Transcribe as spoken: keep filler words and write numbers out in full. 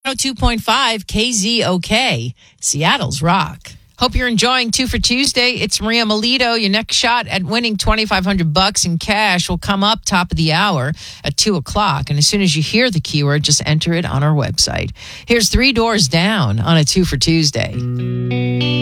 oh two point five K Z O K, Seattle's Rock. Hope you're enjoying Two for Tuesday. It's Maria Melito. Your next shot at winning twenty-five hundred bucks in cash will come up top of the hour at two o'clock. And as soon as you hear the keyword, just enter it on our website. Here's Three Doors Down on a Two for Tuesday.